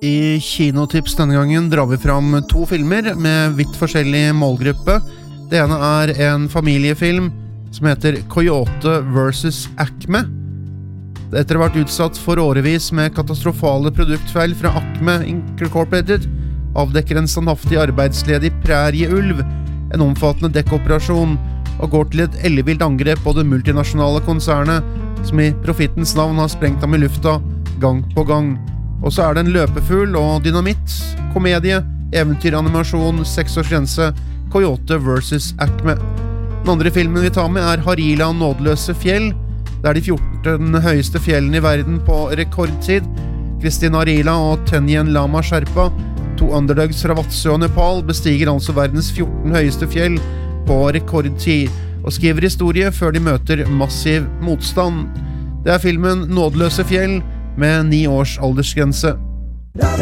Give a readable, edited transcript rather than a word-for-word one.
I Kinotips denne gangen drar vi fram to filmer med vidt forskjellig målgruppe. Det ene en familiefilm som heter Coyote vs. Acme. Etter å ha vært utsatt for årevis med katastrofale produktfeil fra Acme Incorporated, avdekker en standhaftig arbeidsledig prærieulv en omfattende dekkoperasjon og går til et ellevilt angrep på det multinasjonale konsernet som i profittens navn har sprengt ham i lufta gang på gang. Og så det en løpefugl og dynamitt, komedie, eventyranimasjon, 6-årsgrense, Coyote vs. Acme. Den andre filmen vi tar med Harila nådeløse fjell. Det de 14 høyeste fjellene i verden på rekordtid. Kristin Harila og Tenjen Lama Sherpa, to underdogs fra Vatsø og Nepal, bestiger altså verdens 14 høyeste fjell på rekordtid, og skriver historie før de møter massiv motstand. Det filmen Nådeløse fjell, med 9 års aldersgrense.